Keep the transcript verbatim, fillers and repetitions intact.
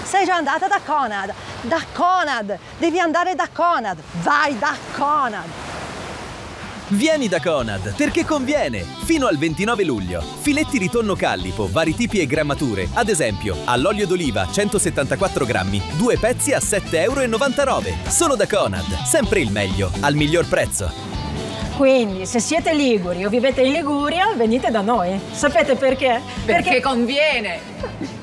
sei già andata da Conad? Da Conad! Devi andare da Conad! Vai da Conad! Vieni da Conad, perché conviene! Fino al ventinove luglio. Filetti di tonno callipo, vari tipi e grammature. Ad esempio, all'olio d'oliva centosettantaquattro grammi, due pezzi a sette e novantanove euro. Solo da Conad, sempre il meglio, al miglior prezzo. Quindi, se siete liguri o vivete in Liguria, venite da noi. Sapete perché? Perché, perché conviene!